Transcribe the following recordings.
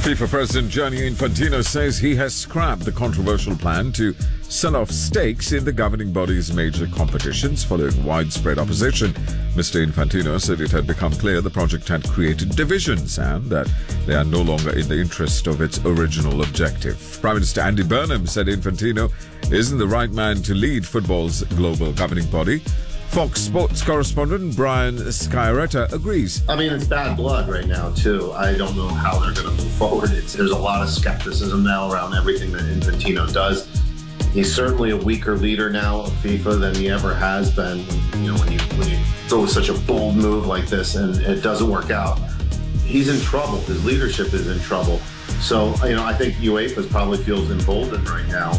FIFA President Gianni Infantino says he has scrapped the controversial plan to sell off stakes in the governing body's major competitions following widespread opposition. Mr. Infantino said it had become clear the project had created divisions and that they are no longer in the interest of its original objective. Prime Minister Andy Burnham said Infantino isn't the right man to lead football's global governing body. Fox Sports correspondent Brian Sciaretta agrees. I mean, it's bad blood right now, too. I don't know how they're going to move forward. There's a lot of skepticism now around everything that Infantino does. He's certainly a weaker leader now of FIFA than he ever has been. You know, when you throw such a bold move like this and it doesn't work out, he's in trouble. His leadership is in trouble. So, I think UEFA probably feels emboldened right now.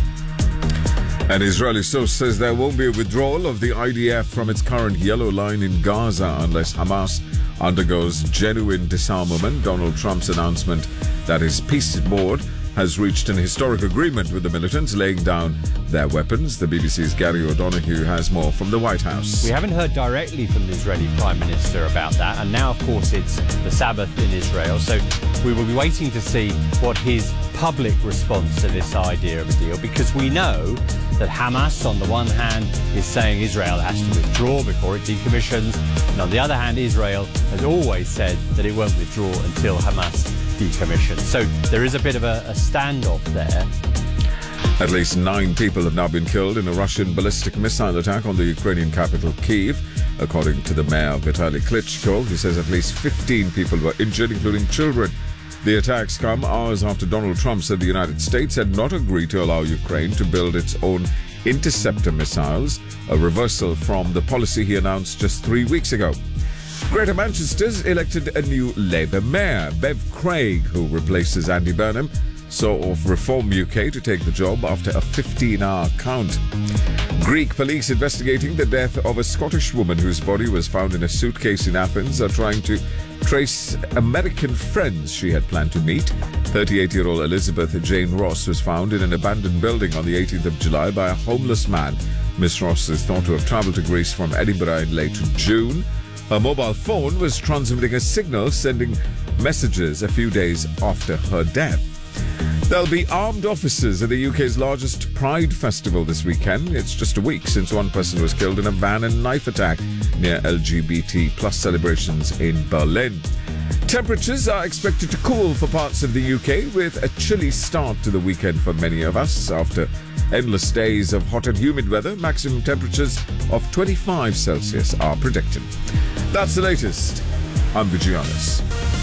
An Israeli source says there won't be a withdrawal of the IDF from its current yellow line in Gaza unless Hamas undergoes genuine disarmament. Donald Trump's announcement that his peace board has reached an historic agreement with the militants laying down their weapons. The BBC's Gary O'Donoghue has more from the White House. We haven't heard directly from the Israeli Prime Minister about that, and now, of course, it's the Sabbath in Israel, so we will be waiting to see what his public response to this idea of a deal, because we know that Hamas, on the one hand, is saying Israel has to withdraw before it decommissions, and on the other hand, Israel has always said that it won't withdraw until Hamas decommissions. So there is a bit of a standoff there. At least 9 people have now been killed in a Russian ballistic missile attack on the Ukrainian capital, Kyiv. According to the mayor, Vitaly Klitschko, he says at least 15 people were injured, including children. The attacks come hours after Donald Trump said the United States had not agreed to allow Ukraine to build its own interceptor missiles, a reversal from the policy he announced just 3 weeks ago. Greater Manchester's elected a new Labour mayor, Bev Craig, who replaces Andy Burnham, saw off Reform UK to take the job after a 15-hour count. Greek police investigating the death of a Scottish woman whose body was found in a suitcase in Athens are trying to trace American friends she had planned to meet. 38-year-old Elizabeth Jane Ross was found in an abandoned building on the 18th of July by a homeless man. Miss Ross is thought to have travelled to Greece from Edinburgh in late June. Her mobile phone was transmitting a signal, sending messages a few days after her death. There'll be armed officers at the UK's largest Pride festival this weekend. It's just a week since one person was killed in a van and knife attack near LGBT plus celebrations in Berlin. Temperatures are expected to cool for parts of the UK, with a chilly start to the weekend for many of us. After endless days of hot and humid weather, maximum temperatures of 25 Celsius are predicted. That's the latest. I'm Vigianis.